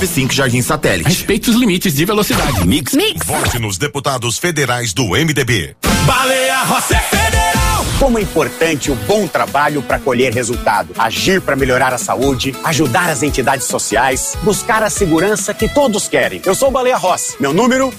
5 Jardim Satélite. Respeite os limites de velocidade. Mix. Vote nos deputados federais do MDB. Baleia Rossi Federal. Como é importante o bom trabalho para colher resultado. Agir para melhorar a saúde, ajudar as entidades sociais, buscar a segurança que todos querem. Eu sou o Baleia Rossi. Meu número